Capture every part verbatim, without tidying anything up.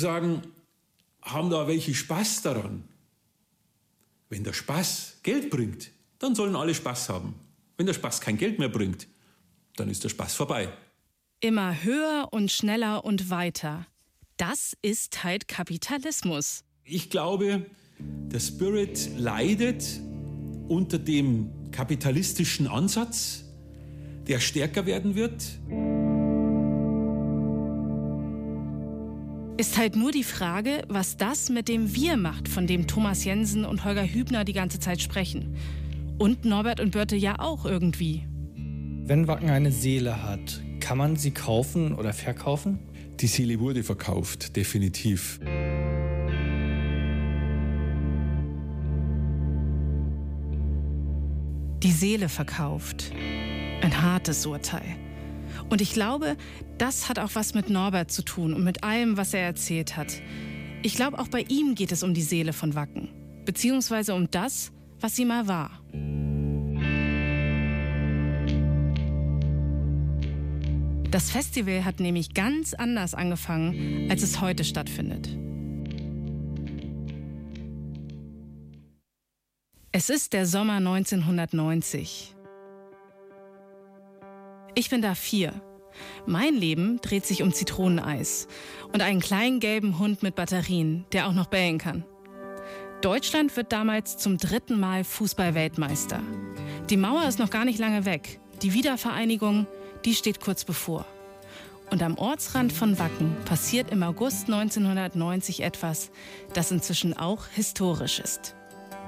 sagen, haben da welche Spaß daran? Wenn der Spaß Geld bringt, dann sollen alle Spaß haben. Wenn der Spaß kein Geld mehr bringt, dann ist der Spaß vorbei. Immer höher und schneller und weiter. Das ist halt Kapitalismus. Ich glaube, der Spirit leidet unter dem kapitalistischen Ansatz, der stärker werden wird. Ist halt nur die Frage, was das mit dem Wir macht, von dem Thomas Jensen und Holger Hübner die ganze Zeit sprechen. Und Norbert und Birte ja auch irgendwie. Wenn Wacken eine Seele hat, kann man sie kaufen oder verkaufen? Die Seele wurde verkauft, definitiv. Die Seele verkauft. Ein hartes Urteil. Und ich glaube, das hat auch was mit Norbert zu tun und mit allem, was er erzählt hat. Ich glaube, auch bei ihm geht es um die Seele von Wacken. Beziehungsweise um das, was sie mal war. Das Festival hat nämlich ganz anders angefangen, als es heute stattfindet. Es ist der Sommer neunzehnhundertneunzig. Ich bin da vier. Mein Leben dreht sich um Zitroneneis und einen kleinen gelben Hund mit Batterien, der auch noch bellen kann. Deutschland wird damals zum dritten Mal Fußball-Weltmeister. Die Mauer ist noch gar nicht lange weg. Die Wiedervereinigung, die steht kurz bevor. Und am Ortsrand von Wacken passiert im August neunzehnhundertneunzig etwas, das inzwischen auch historisch ist.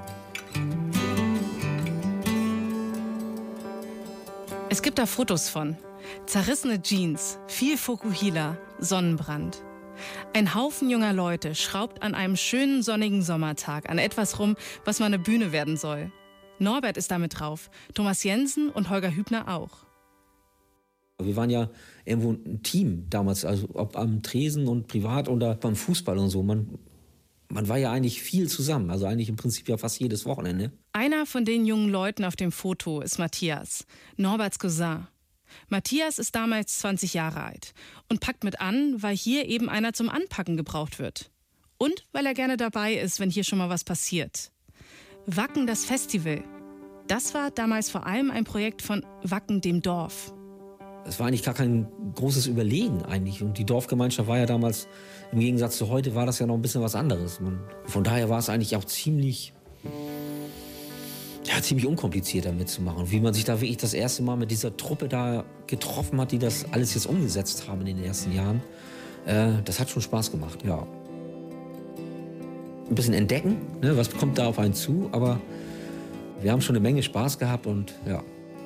Es gibt da Fotos von. Zerrissene Jeans, viel Fokuhila, Sonnenbrand. Ein Haufen junger Leute schraubt an einem schönen sonnigen Sommertag an etwas rum, was mal eine Bühne werden soll. Norbert ist damit drauf, Thomas Jensen und Holger Hübner auch. Wir waren ja irgendwo ein Team damals, also ob am Tresen und privat oder beim Fußball und so. Man, man war ja eigentlich viel zusammen, also eigentlich im Prinzip ja fast jedes Wochenende. Einer von den jungen Leuten auf dem Foto ist Matthias, Norberts Cousin. Matthias ist damals zwanzig Jahre alt und packt mit an, weil hier eben einer zum Anpacken gebraucht wird. Und weil er gerne dabei ist, wenn hier schon mal was passiert. Wacken, das Festival. Das war damals vor allem ein Projekt von Wacken, dem Dorf. Es war eigentlich gar kein großes Überlegen eigentlich. Und die Dorfgemeinschaft war ja damals, im Gegensatz zu heute, war das ja noch ein bisschen was anderes. Man, von daher war es eigentlich auch ziemlich, ja, ziemlich unkompliziert damit zu machen. Wie man sich da wirklich das erste Mal mit dieser Truppe da getroffen hat, die das alles jetzt umgesetzt haben in den ersten Jahren, äh, das hat schon Spaß gemacht, ja. Ein bisschen entdecken, ne, was kommt da auf einen zu, aber wir haben schon eine Menge Spaß gehabt und ja.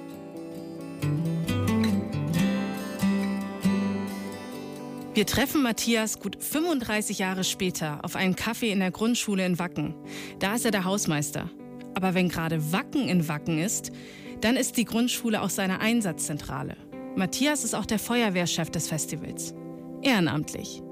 Wir treffen Matthias gut fünfunddreißig Jahre später auf einem Café in der Grundschule in Wacken. Da ist er der Hausmeister. Aber wenn gerade Wacken in Wacken ist, dann ist die Grundschule auch seine Einsatzzentrale. Matthias ist auch der Feuerwehrchef des Festivals. Ehrenamtlich.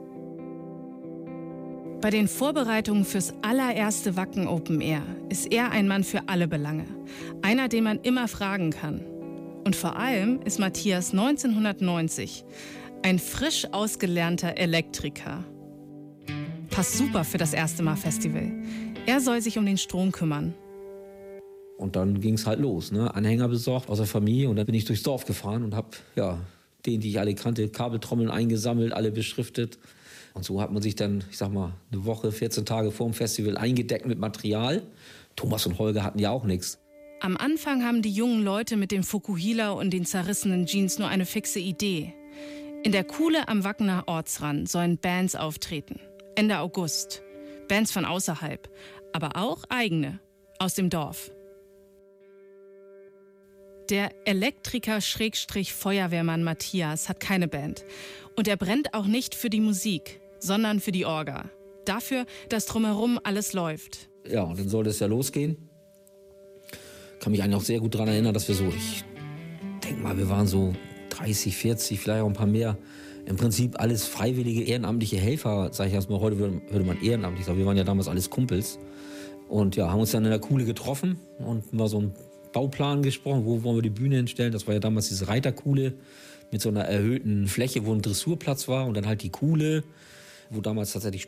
Bei den Vorbereitungen fürs allererste Wacken Open Air ist er ein Mann für alle Belange. Einer, den man immer fragen kann. Und vor allem ist Matthias neunzehnhundertneunzig ein frisch ausgelernter Elektriker. Passt super für das erste Mal Festival. Er soll sich um den Strom kümmern. Und dann ging es halt los, ne? Anhänger besorgt aus der Familie und dann bin ich durchs Dorf gefahren und habe ja, den, die ich alle kannte, Kabeltrommeln eingesammelt, alle beschriftet. Und so hat man sich dann, ich sag mal, eine Woche, vierzehn Tage vor dem Festival eingedeckt mit Material. Thomas und Holger hatten ja auch nichts. Am Anfang haben die jungen Leute mit dem Fukuhila und den zerrissenen Jeans nur eine fixe Idee. In der Kuhle am Wackener Ortsrand sollen Bands auftreten. Ende August. Bands von außerhalb, aber auch eigene, aus dem Dorf. Der Elektriker-Feuerwehrmann Matthias hat keine Band. Und er brennt auch nicht für die Musik, sondern für die Orga. Dafür, dass drumherum alles läuft. Ja, und dann sollte es ja losgehen. Ich kann mich eigentlich auch sehr gut daran erinnern, dass wir so, ich denke mal, wir waren so dreißig, vierzig, vielleicht auch ein paar mehr. Im Prinzip alles freiwillige, ehrenamtliche Helfer, sage ich erstmal. Heute würde, würde man ehrenamtlich sagen. Wir waren ja damals alles Kumpels. Und ja, haben uns dann in der Kuhle getroffen und mal so einen Bauplan gesprochen. Wo wollen wir die Bühne hinstellen? Das war ja damals diese Reiterkuhle mit so einer erhöhten Fläche, wo ein Dressurplatz war. Und dann halt die Kuhle, wo damals tatsächlich